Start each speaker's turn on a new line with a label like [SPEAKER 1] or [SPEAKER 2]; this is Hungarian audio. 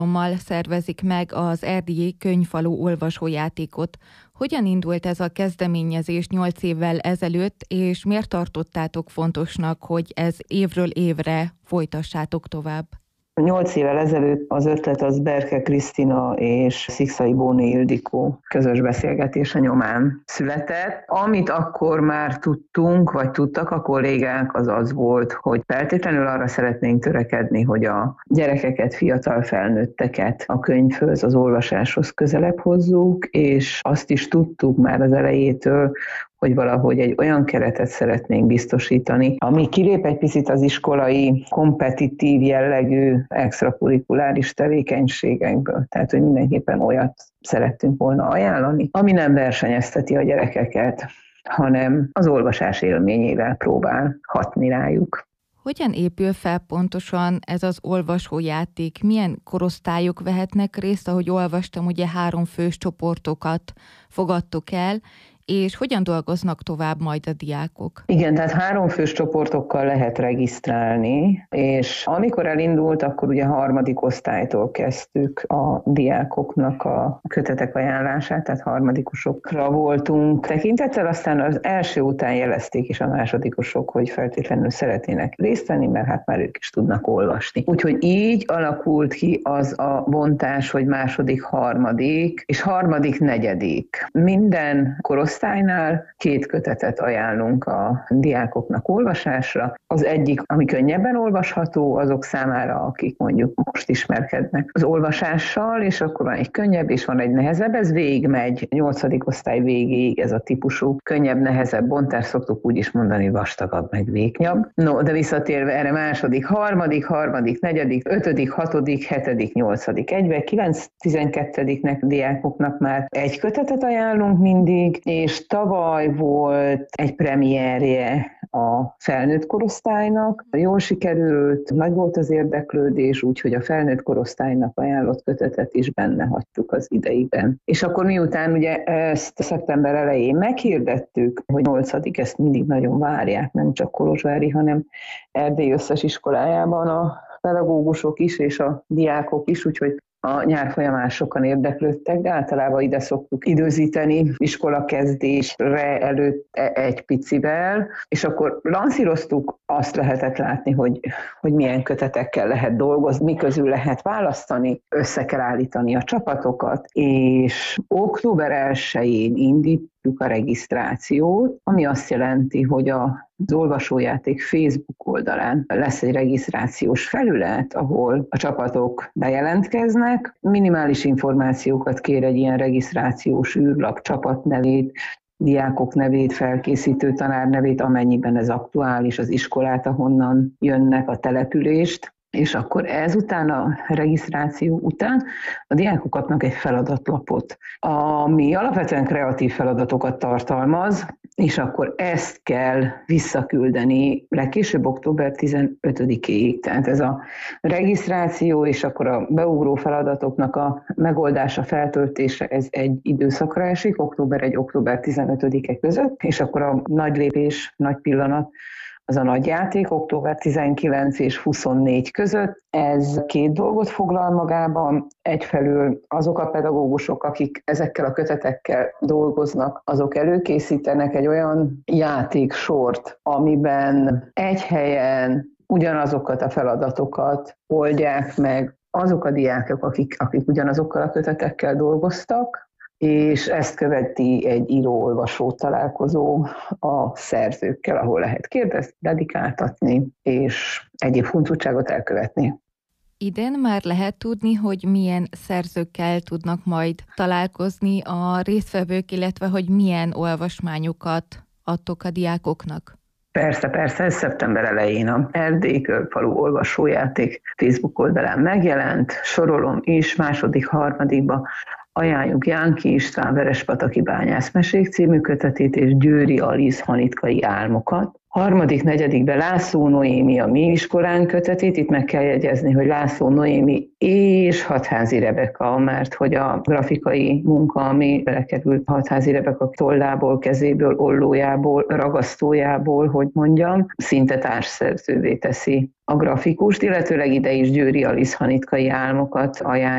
[SPEAKER 1] szervezik meg az erdélyi Könyvfalu olvasójátékot. Hogyan indult ez a kezdeményezés 8 évvel ezelőtt, és miért tartottátok fontosnak, hogy ez évről évre folytassátok tovább?
[SPEAKER 2] 8 évvel ezelőtt az ötlet az Berke Krisztina és Szikszai Bóné Ildikó közös beszélgetése nyomán született. Amit akkor már tudtunk, vagy tudtak a kollégák, az az volt, hogy feltétlenül arra szeretnénk törekedni, hogy a gyerekeket, fiatal felnőtteket a könyvhöz, az olvasáshoz közelebb hozzuk, és azt is tudtuk már az elejétől, hogy valahogy egy olyan keretet szeretnénk biztosítani, ami kilép egy picit az iskolai, kompetitív jellegű, extracurrikuláris tevékenységekből. Tehát, hogy mindenképpen olyat szerettünk volna ajánlani, ami nem versenyezteti a gyerekeket, hanem az olvasás élményével próbál hatni rájuk.
[SPEAKER 1] Hogyan épül fel pontosan ez az olvasójáték? Milyen korosztályok vehetnek részt? Ahogy olvastam, ugye 3 fős csoportokat fogadtok el, és hogyan dolgoznak tovább majd a diákok?
[SPEAKER 2] Igen, tehát 3 fős csoportokkal lehet regisztrálni, és amikor elindult, akkor ugye 3. osztálytól kezdtük a diákoknak a kötetek ajánlását, tehát 3-osokra voltunk tekintettel, aztán az első után jelezték is a másodikosok, hogy feltétlenül szeretnének részt venni, mert hát már ők is tudnak olvasni. Úgyhogy így alakult ki az a bontás, hogy 2., 3. és 3., 4. Minden korosztálynál 2 kötetet ajánlunk a diákoknak olvasásra. Az egyik, ami könnyebben olvasható azok számára, akik mondjuk most ismerkednek az olvasással, és akkor van egy könnyebb, és van egy nehezebb, ez végigmegy 8. osztály végéig ez a típusú könnyebb-nehezebb bontás, szoktuk úgy is mondani, vastagabb, meg vékonyabb. No, de visszatérve erre 2., 3., 4., 5., 6., 7., 8. egybe, 9-12. diákoknak már 1 kötetet ajánlunk mindig, és tavaly volt egy premierje a felnőtt korosztálynak. Jól sikerült, nagy volt az érdeklődés, úgyhogy a felnőtt korosztálynak ajánlott kötetet is benne hagytuk az idejében. És akkor miután ugye ezt szeptember elején meghirdettük, hogy 8. ezt mindig nagyon várják, nem csak Kolozsvári, hanem Erdély összes iskolájában a pedagógusok is és a diákok is, úgyhogy a nyár folyamán sokan érdeklődtek, de általában ide szoktuk időzíteni iskolakezdésre előtt egy picivel, és akkor lansíroztuk, azt lehetett látni, hogy milyen kötetekkel lehet dolgozni, mi közül lehet választani, össze kell állítani a csapatokat, és október 1-én indítjuk a regisztrációt, ami azt jelenti, hogy az olvasójáték Facebook oldalán lesz egy regisztrációs felület, ahol a csapatok bejelentkeznek, minimális információkat kér egy ilyen regisztrációs űrlap, csapatnevét, diákok nevét, felkészítő tanár nevét, amennyiben ez aktuális, az iskolát, ahonnan jönnek, a települést, és akkor ezután, a regisztráció után a diákok kapnak egy feladatlapot, ami alapvetően kreatív feladatokat tartalmaz, és akkor ezt kell visszaküldeni legkésőbb október 15-ig. Tehát ez a regisztráció és akkor a beugró feladatoknak a megoldása, feltöltése, ez egy időszakra esik, október 1, október 15-e között, és akkor a nagy lépés, nagy pillanat, az a nagy játék, október 19 és 24 között. Ez 2 dolgot foglal magában. Egyfelől azok a pedagógusok, akik ezekkel a kötetekkel dolgoznak, azok előkészítenek egy olyan játéksort, amiben egy helyen ugyanazokat a feladatokat oldják meg azok a diákok, akik ugyanazokkal a kötetekkel dolgoztak, és ezt követi egy író-olvasó találkozó a szerzőkkel, ahol lehet kérdezni, dedikáltatni, és egyéb huncutságot elkövetni.
[SPEAKER 1] Idén már lehet tudni, hogy milyen szerzőkkel tudnak majd találkozni a résztvevők, illetve hogy milyen olvasmányokat adtok a diákoknak?
[SPEAKER 2] Persze, ez szeptember elején a Erdélyi Könyvfalu olvasójáték Facebook oldalán megjelent, sorolom is, 2., 3. Ajánljuk Jánki István Verespataki bányászmesék című kötetét és Győri Alisz Hanitkai álmokat. Harmadik, negyedikben László Noémi a mi iskolánk kötetét, itt meg kell jegyezni, hogy László Noémi és Hatházi Rebeka, mert hogy a grafikai munka, ami belekerült Hatházi Rebeka tollából, kezéből, ollójából, ragasztójából, hogy mondjam, szinte társszerzővé teszi a grafikust, illetőleg ide is Győri Alisz Hanitkai álmokat ajánljuk.